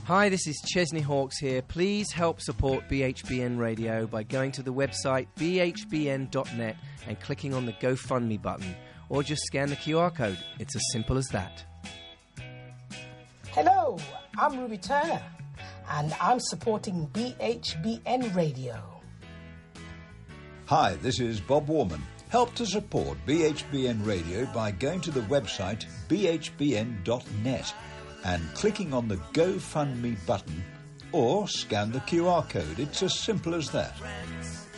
Hi, this is Chesney Hawkes here. Please help support BHBN Radio by going to the website bhbn.net and clicking on the GoFundMe button, or just scan the QR code. It's as simple as that. Hello, I'm Ruby Turner, and I'm supporting BHBN Radio. Hi, this is Bob Warman. Help to support BHBN Radio by going to the website bhbn.net and clicking on the GoFundMe button, or scan the QR code. It's as simple as that.